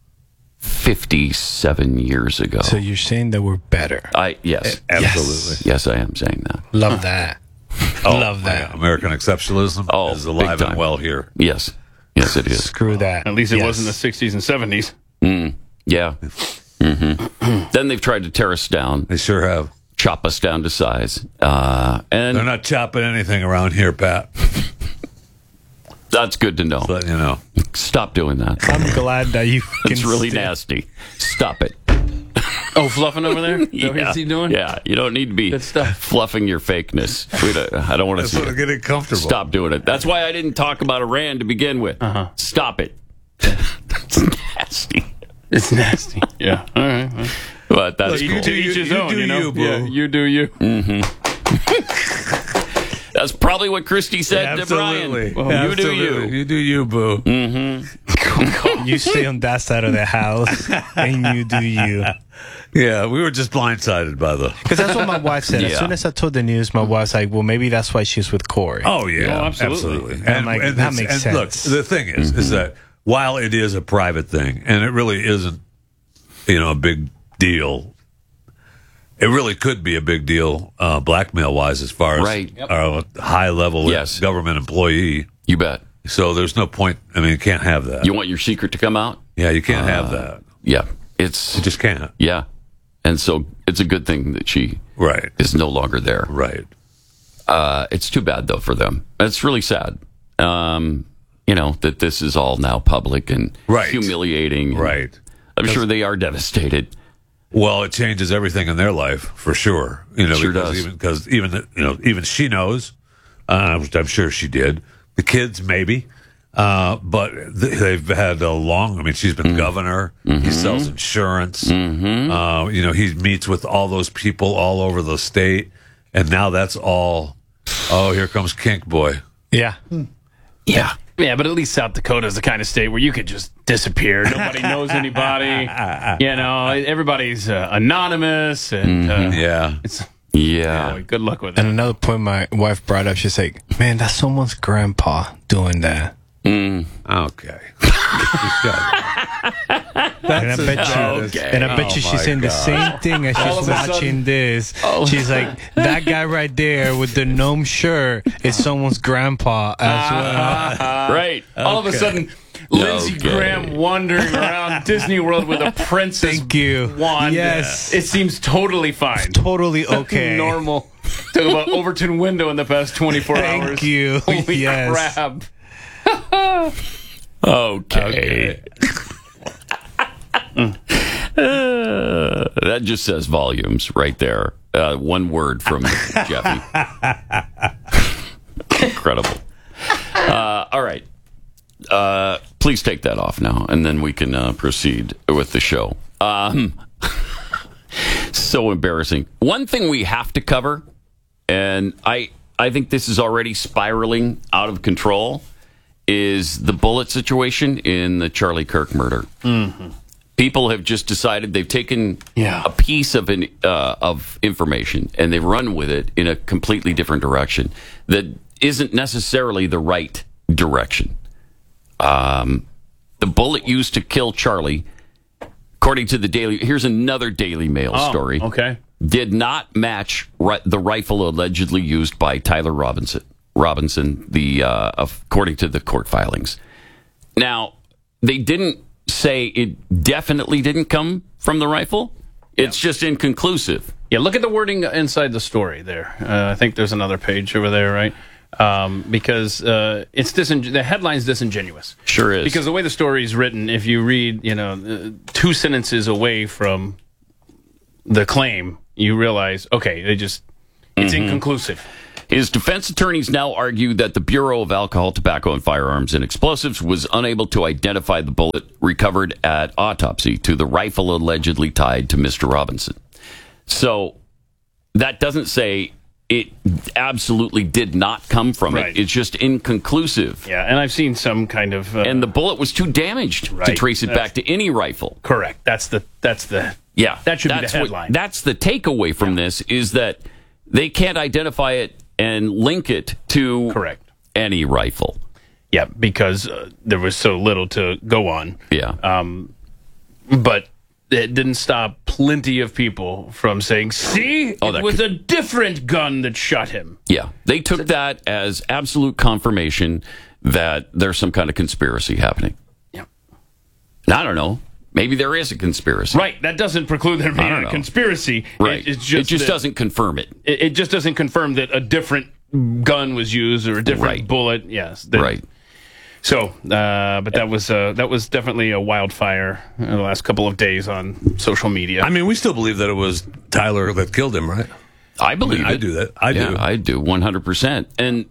[SPEAKER 1] 57 years ago.
[SPEAKER 4] So you're saying that we're better.
[SPEAKER 1] Yes.
[SPEAKER 2] Absolutely.
[SPEAKER 1] Yes, I am saying that.
[SPEAKER 4] Love that. Love that.
[SPEAKER 2] Yeah, American exceptionalism is alive
[SPEAKER 1] big
[SPEAKER 2] and
[SPEAKER 1] time.
[SPEAKER 2] well here.
[SPEAKER 1] Yes. Yes, it is.
[SPEAKER 4] Screw that.
[SPEAKER 3] At least it
[SPEAKER 4] Yes.
[SPEAKER 3] was in the 60s and 70s.
[SPEAKER 1] Yeah. Then they've tried to tear us down,
[SPEAKER 2] They sure have.
[SPEAKER 1] chop us down to size.
[SPEAKER 2] They're
[SPEAKER 1] And
[SPEAKER 2] not chopping anything around here, Pat.
[SPEAKER 1] that's good to know.
[SPEAKER 2] But, you know.
[SPEAKER 1] Stop doing that.
[SPEAKER 4] I'm glad that you can
[SPEAKER 1] It's really
[SPEAKER 4] still-
[SPEAKER 1] nasty. Stop it.
[SPEAKER 3] Oh, fluffing over there? What's he doing?
[SPEAKER 1] Yeah, you don't need to be
[SPEAKER 3] Good stuff.
[SPEAKER 1] fluffing your fakeness. I don't want to
[SPEAKER 2] That's
[SPEAKER 1] see
[SPEAKER 2] sort of
[SPEAKER 1] it.
[SPEAKER 2] getting comfortable.
[SPEAKER 1] Stop doing it. That's why I didn't talk about Iran to begin with. Stop it. That's nasty.
[SPEAKER 3] It's nasty. Yeah. All right. Well,
[SPEAKER 1] But that's
[SPEAKER 2] Look,
[SPEAKER 1] cool.
[SPEAKER 3] to each his
[SPEAKER 2] you
[SPEAKER 3] own,
[SPEAKER 2] do
[SPEAKER 3] you know?
[SPEAKER 2] you, boo.
[SPEAKER 3] Yeah, you do you.
[SPEAKER 1] That's probably what Christy said to
[SPEAKER 2] Absolutely.
[SPEAKER 1] Brian. You do
[SPEAKER 2] Absolutely.
[SPEAKER 1] you.
[SPEAKER 2] You do you, boo.
[SPEAKER 4] You stay on that side of the house, and you do you.
[SPEAKER 2] Yeah, we were just blindsided by the.
[SPEAKER 4] Because that's what my wife said. As
[SPEAKER 1] Yeah.
[SPEAKER 4] soon as I told the news, my wife's like, well, maybe that's why she's with Corey.
[SPEAKER 2] Oh yeah,
[SPEAKER 3] Oh, absolutely.
[SPEAKER 4] I'm like, that
[SPEAKER 2] it's-
[SPEAKER 4] makes
[SPEAKER 2] and look,
[SPEAKER 4] sense.
[SPEAKER 2] the thing is that while it is a private thing, and it really isn't, a big deal. It really could be a big deal, blackmail wise, as far as
[SPEAKER 1] Right.
[SPEAKER 2] a high level
[SPEAKER 1] Yes.
[SPEAKER 2] government employee.
[SPEAKER 1] You bet.
[SPEAKER 2] So there's no point. I mean, you can't have that.
[SPEAKER 1] You want your secret to come out?
[SPEAKER 2] Yeah, you can't have that.
[SPEAKER 1] Yeah.
[SPEAKER 2] You just can't.
[SPEAKER 1] Yeah. And so it's a good thing that she
[SPEAKER 2] Right.
[SPEAKER 1] is no longer there.
[SPEAKER 2] Right.
[SPEAKER 1] It's too bad, though, for them. It's really sad, that this is all now public and
[SPEAKER 2] Right.
[SPEAKER 1] humiliating.
[SPEAKER 2] Right.
[SPEAKER 1] I'm sure they are devastated.
[SPEAKER 2] Well, it changes everything in their life for sure.
[SPEAKER 1] Sure does.
[SPEAKER 2] Because even she knows. I'm sure she did. The kids maybe, but they've had a long. I mean, she's been governor. He sells insurance. He meets with all those people all over the state, and now that's all. Oh, here comes Kink Boy.
[SPEAKER 4] Yeah.
[SPEAKER 1] Yeah.
[SPEAKER 3] Yeah, but at least South Dakota is the kind of state where you could just disappear. Nobody knows anybody. Everybody's anonymous, and
[SPEAKER 2] Yeah.
[SPEAKER 3] it's
[SPEAKER 1] Yeah.
[SPEAKER 3] good luck with
[SPEAKER 4] And
[SPEAKER 3] it.
[SPEAKER 4] another point my wife brought up, she's like, man, that's someone's grandpa doing that.
[SPEAKER 2] Okay.
[SPEAKER 4] And I bet you,
[SPEAKER 1] Okay.
[SPEAKER 4] and I bet
[SPEAKER 2] Oh
[SPEAKER 4] you she's
[SPEAKER 2] my
[SPEAKER 4] saying the
[SPEAKER 2] God.
[SPEAKER 4] same thing as she's watching this. She's like, that guy right there with the gnome shirt is someone's grandpa as well.
[SPEAKER 1] Right.
[SPEAKER 3] All of a sudden, Lindsey
[SPEAKER 1] Okay.
[SPEAKER 3] Graham wandering around Disney World with a princess
[SPEAKER 4] Thank you.
[SPEAKER 3] wand.
[SPEAKER 4] Yes.
[SPEAKER 3] It seems totally fine.
[SPEAKER 4] Totally okay.
[SPEAKER 3] Normal. Talk about Overton window in the past 24
[SPEAKER 4] Thank
[SPEAKER 3] hours.
[SPEAKER 4] you.
[SPEAKER 3] Holy
[SPEAKER 4] Yes.
[SPEAKER 3] crap.
[SPEAKER 1] Okay. That just says volumes right there. One word from Jeffy. Incredible. All right. Please take that off now, and then we can proceed with the show. So embarrassing. One thing we have to cover, and I think this is already spiraling out of control, is the bullet situation in the Charlie Kirk murder. People have just decided they've taken
[SPEAKER 3] Yeah.
[SPEAKER 1] a piece of information and they've run with it in a completely different direction that isn't necessarily the right direction. The bullet used to kill Charlie, according to the here's another Daily Mail story.
[SPEAKER 3] Okay.
[SPEAKER 1] Did not match the rifle allegedly used by Tyler Robinson, according to the court filings. Now, they didn't say it definitely didn't come from the rifle. It's just inconclusive.
[SPEAKER 3] Yeah, look at the wording inside the story there. I think there's another page over there, right? Because it's the headline's disingenuous.
[SPEAKER 1] Sure is.
[SPEAKER 3] Because the way the story is written, if you read, two sentences away from the claim, you realize, okay, it's inconclusive.
[SPEAKER 1] His defense attorneys now argue that the Bureau of Alcohol, Tobacco, and Firearms and Explosives was unable to identify the bullet recovered at autopsy to the rifle allegedly tied to Mr. Robinson. So that doesn't say it absolutely did not come from
[SPEAKER 3] Right.
[SPEAKER 1] it. It's just inconclusive.
[SPEAKER 3] Yeah, and I've seen some kind of...
[SPEAKER 1] And the bullet was too damaged to
[SPEAKER 3] Right.
[SPEAKER 1] trace it back to any rifle.
[SPEAKER 3] correct. That's the
[SPEAKER 1] Yeah.
[SPEAKER 3] That should be the
[SPEAKER 1] that's
[SPEAKER 3] headline.
[SPEAKER 1] That's the takeaway from this is that they can't identify it and link it to
[SPEAKER 3] correct.
[SPEAKER 1] any rifle.
[SPEAKER 3] Yeah, because there was so little to go on.
[SPEAKER 1] Yeah.
[SPEAKER 3] But it didn't stop plenty of people from saying, see,
[SPEAKER 1] Oh,
[SPEAKER 3] it
[SPEAKER 1] that
[SPEAKER 3] was
[SPEAKER 1] could-
[SPEAKER 3] a different gun that shot him.
[SPEAKER 1] Yeah, they took that as absolute confirmation that there's some kind of conspiracy happening.
[SPEAKER 3] Yeah.
[SPEAKER 1] I don't know. Maybe there is a conspiracy.
[SPEAKER 3] Right, that doesn't preclude there
[SPEAKER 1] I
[SPEAKER 3] being
[SPEAKER 1] don't
[SPEAKER 3] a
[SPEAKER 1] know.
[SPEAKER 3] conspiracy.
[SPEAKER 1] Right.
[SPEAKER 3] It just that-
[SPEAKER 1] doesn't confirm it.
[SPEAKER 3] It just doesn't confirm that a different gun was used or a different
[SPEAKER 1] Right.
[SPEAKER 3] bullet. Yes.
[SPEAKER 1] Right.
[SPEAKER 3] So, but that was definitely a wildfire in the last couple of days on social media.
[SPEAKER 2] I mean, we still believe that it was Tyler that killed him, right?
[SPEAKER 1] I believe
[SPEAKER 2] I
[SPEAKER 1] it.
[SPEAKER 2] do that. I do.
[SPEAKER 1] I do 100%. And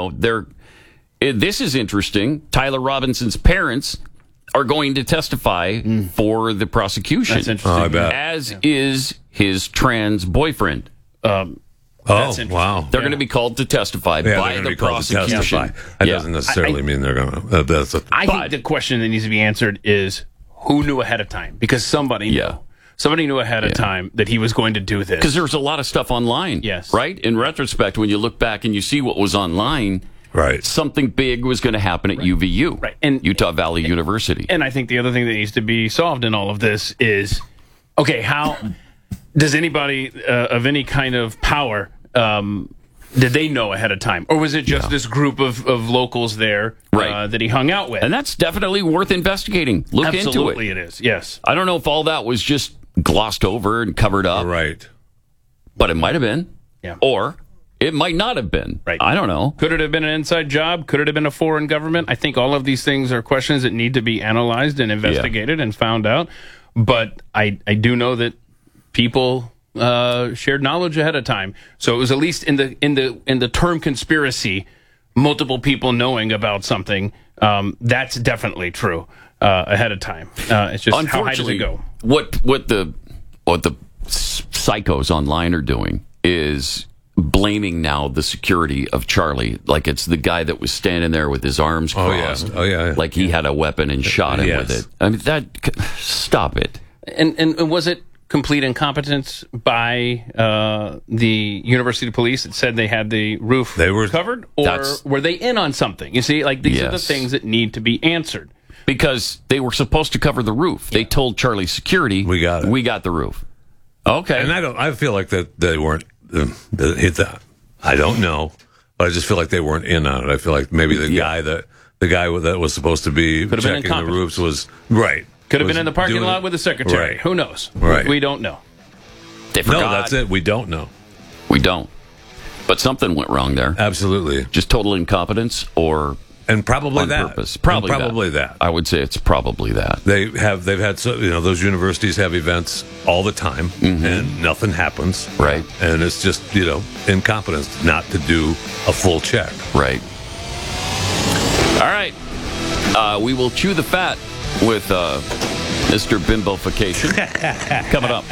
[SPEAKER 1] this is interesting. Tyler Robinson's parents are going to testify for the prosecution.
[SPEAKER 3] That's interesting.
[SPEAKER 2] Oh, I bet.
[SPEAKER 1] As is his trans boyfriend.
[SPEAKER 2] Oh, wow.
[SPEAKER 1] They're going to be called to testify
[SPEAKER 2] Yeah,
[SPEAKER 1] by
[SPEAKER 2] they're
[SPEAKER 1] the
[SPEAKER 2] gonna be called to
[SPEAKER 1] prosecution.
[SPEAKER 2] testify. That
[SPEAKER 1] Yeah.
[SPEAKER 2] doesn't necessarily mean they're going to.
[SPEAKER 3] I think the question that needs to be answered is who knew ahead of time? Because somebody knew.
[SPEAKER 1] Yeah.
[SPEAKER 3] Somebody knew ahead of time that he was going to do this.
[SPEAKER 1] Because there's a lot of stuff online.
[SPEAKER 3] Yes.
[SPEAKER 1] Right? In retrospect, when you look back and you see what was online,
[SPEAKER 2] Right.
[SPEAKER 1] something big was going to happen at UVU,
[SPEAKER 3] Right. And-
[SPEAKER 1] Utah Valley University.
[SPEAKER 3] And I think the other thing that needs to be solved in all of this is, okay, how does anybody of any kind of power, did they know ahead of time? Or was it just this group of locals there
[SPEAKER 1] Right.
[SPEAKER 3] that he hung out with?
[SPEAKER 1] And that's definitely worth investigating. Look
[SPEAKER 3] Absolutely
[SPEAKER 1] into it.
[SPEAKER 3] it is, yes.
[SPEAKER 1] I don't know if all that was just glossed over and covered up,
[SPEAKER 2] Right.
[SPEAKER 1] but it might have been.
[SPEAKER 3] Yeah.
[SPEAKER 1] Or it might not have been.
[SPEAKER 3] Right.
[SPEAKER 1] I don't know.
[SPEAKER 3] Could it have been an inside job? Could it have been a foreign government? I think all of these things are questions that need to be analyzed and investigated and found out. But I do know that people shared knowledge ahead of time. So it was at least in the term conspiracy, multiple people knowing about something. That's definitely true ahead of time. It's just how high does it go?
[SPEAKER 1] What the psychos online are doing is blaming now the security of Charlie, like it's the guy that was standing there with his arms crossed.
[SPEAKER 2] Oh, yeah.
[SPEAKER 1] Like he had a weapon and shot him
[SPEAKER 2] Yes.
[SPEAKER 1] with it. I mean, stop it.
[SPEAKER 3] And was it complete incompetence by the University Police that said they had the roof covered? Or
[SPEAKER 1] That's-
[SPEAKER 3] were they in on something? You see, like these are the
[SPEAKER 1] Yes.
[SPEAKER 3] things that need to be answered.
[SPEAKER 1] Because they were supposed to cover the roof. They told Charlie security,
[SPEAKER 2] We got it.
[SPEAKER 1] We got the roof. Okay.
[SPEAKER 2] And I feel like that they weren't. I don't know, but I just feel like they weren't in on it. I feel like maybe the guy that was supposed to be
[SPEAKER 3] have been
[SPEAKER 2] checking the
[SPEAKER 3] incompetent.
[SPEAKER 2] roofs was right.
[SPEAKER 3] Could have
[SPEAKER 2] was
[SPEAKER 3] been in the parking
[SPEAKER 2] doing-
[SPEAKER 3] lot with the secretary.
[SPEAKER 2] Right.
[SPEAKER 3] Who knows?
[SPEAKER 2] Right.
[SPEAKER 3] We don't know.
[SPEAKER 1] They
[SPEAKER 2] No,
[SPEAKER 1] forgot.
[SPEAKER 2] that's it. We don't know.
[SPEAKER 1] We don't. But something went wrong there.
[SPEAKER 2] Absolutely,
[SPEAKER 1] Just total incompetence or
[SPEAKER 2] and probably
[SPEAKER 1] on
[SPEAKER 2] that.
[SPEAKER 1] purpose.
[SPEAKER 2] And
[SPEAKER 1] Probably
[SPEAKER 2] that.
[SPEAKER 1] I would say it's probably that.
[SPEAKER 2] They've had those universities have events all the time, and nothing happens.
[SPEAKER 1] Right.
[SPEAKER 2] And it's just incompetence not to do a full check.
[SPEAKER 1] Right. All right. We will chew the fat with Mr. Bimbofication coming up.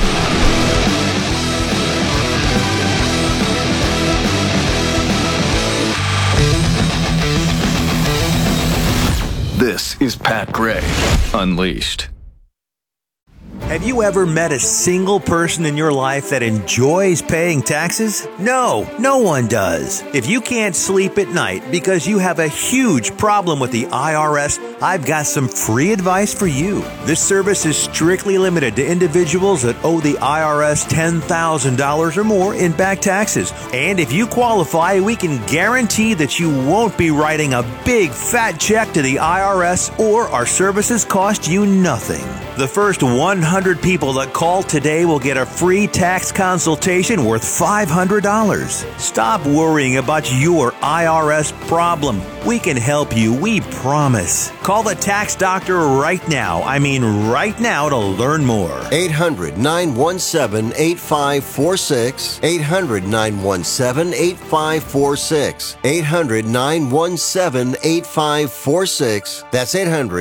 [SPEAKER 5] This is Pat Gray Unleashed.
[SPEAKER 6] Have you ever met a single person in your life that enjoys paying taxes? No, no one does. If you can't sleep at night because you have a huge problem with the IRS, I've got some free advice for you. This service is strictly limited to individuals that owe the IRS $10,000 or more in back taxes. And if you qualify, we can guarantee that you won't be writing a big fat check to the IRS, or our services cost you nothing. The first 100 people that call today will get a free tax consultation worth $500. Stop worrying about your IRS problem. We can help you, we promise. Call the Tax Doctor right now. I mean right now to learn more.
[SPEAKER 7] 800-917-8546. 800-917-8546. 800-917-8546. That's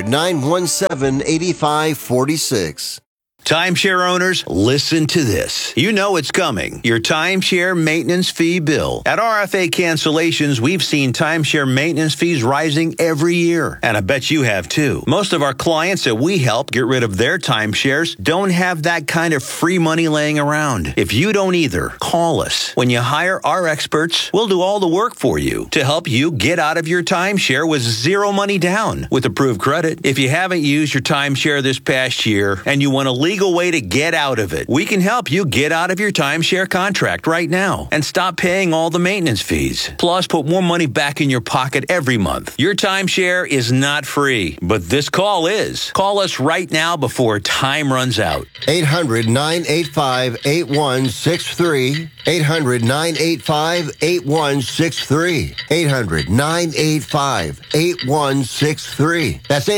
[SPEAKER 7] 800-917-8546.
[SPEAKER 6] Timeshare owners, listen to this. You know it's coming. Your timeshare maintenance fee bill. At RFA Cancellations, we've seen timeshare maintenance fees rising every year. And I bet you have too. Most of our clients that we help get rid of their timeshares don't have that kind of free money laying around. If you don't either, call us. When you hire our experts, we'll do all the work for you to help you get out of your timeshare with zero money down with approved credit. If you haven't used your timeshare this past year and you want a legal way to get out of it, we can help you get out of your timeshare contract right now and stop paying all the maintenance fees. Plus, put more money back in your pocket every month. Your timeshare is not free, but this call is. Call us right now before time runs out.
[SPEAKER 7] 800-985-8163. 800-985-8163. 800-985-8163. That's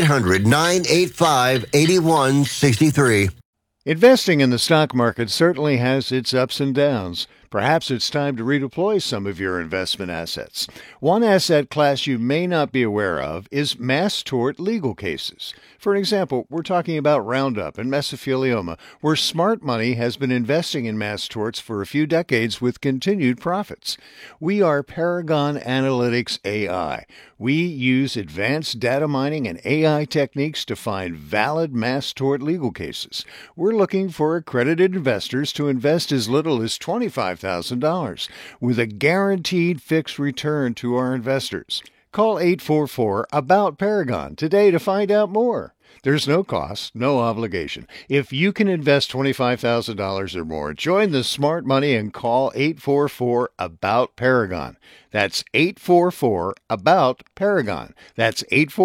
[SPEAKER 7] 800-985-8163.
[SPEAKER 8] Investing in the stock market certainly has its ups and downs. Perhaps it's time to redeploy some of your investment assets. One asset class you may not be aware of is mass tort legal cases. For example, we're talking about Roundup and mesothelioma, where smart money has been investing in mass torts for a few decades with continued profits. We are Paragon Analytics AI. We use advanced data mining and AI techniques to find valid mass tort legal cases. We're looking for accredited investors to invest as little as $25,000 with a guaranteed fixed return to our investors. Call 844-ABOUT-PARAGON today to find out more. There's no cost, no obligation. If you can invest $25,000 or more, join the smart money and call 844-ABOUT-PARAGON. That's 844-ABOUT-PARAGON. That's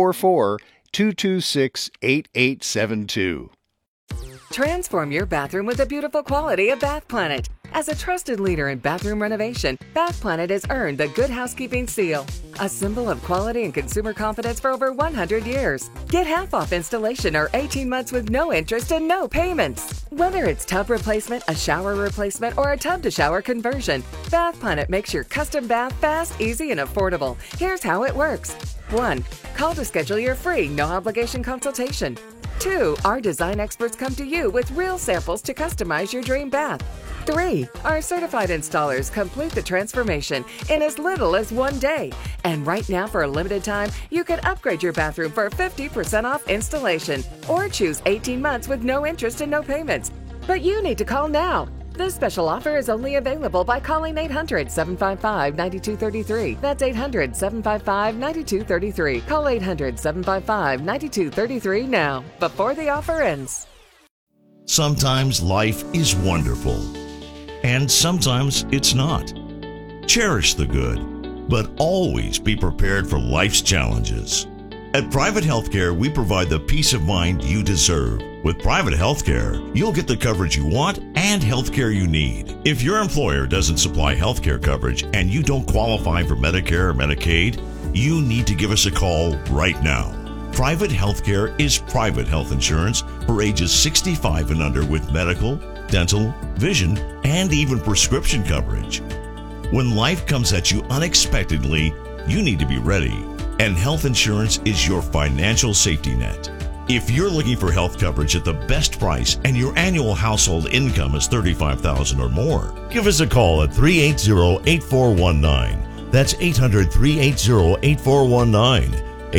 [SPEAKER 8] 844-226-8872.
[SPEAKER 9] Transform your bathroom with the beautiful quality of Bath Planet. As a trusted leader in bathroom renovation, Bath Planet has earned the Good Housekeeping seal, a symbol of quality and consumer confidence for over 100 years. Get half off installation or 18 months with no interest and no payments. Whether it's tub replacement, a shower replacement, or a tub-to-shower conversion, Bath Planet makes your custom bath fast, easy, and affordable. Here's how it works. 1. Call to schedule your free, no-obligation consultation. 2. Our design experts come to you with real samples to customize your dream bath. 3. Our certified installers complete the transformation in as little as 1 day. And right now, for a limited time, you can upgrade your bathroom for 50% off installation or choose 18 months with no interest and no payments. But you need to call now. This special offer is only available by calling 800-755-9233. That's 800-755-9233. Call 800-755-9233 now, before the offer ends.
[SPEAKER 10] Sometimes life is wonderful, and sometimes it's not. Cherish the good, but always be prepared for life's challenges. At Private Healthcare, we provide the peace of mind you deserve. With Private Healthcare, you'll get the coverage you want and healthcare you need. If your employer doesn't supply healthcare coverage and you don't qualify for Medicare or Medicaid, you need to give us a call right now. Private Healthcare is private health insurance for ages 65 and under with medical, dental, vision, and even prescription coverage. When life comes at you unexpectedly, you need to be ready. And health insurance is your financial safety net. If you're looking for health coverage at the best price and your annual household income is $35,000 or more, give us a call at 380-8419. That's 800-380-8419.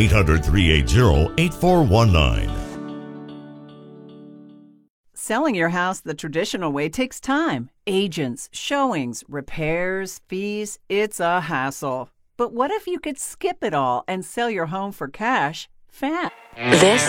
[SPEAKER 10] 800-380-8419.
[SPEAKER 11] Selling your house the traditional way takes time. Agents, showings, repairs, fees. It's a hassle. But what if you could skip it all and sell your home for cash fast?
[SPEAKER 12] This